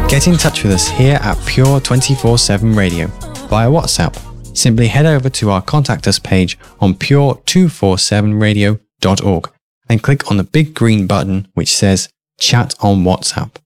Get in touch with us here at Pure 24/7 Radio via WhatsApp. Simply head over to our Contact Us page on pure247radio.org and click on the big green button which says Chat on WhatsApp.